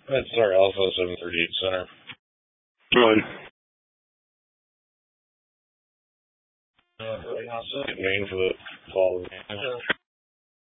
That's our Alpha 738 Center. One. Right now, Main for the fall.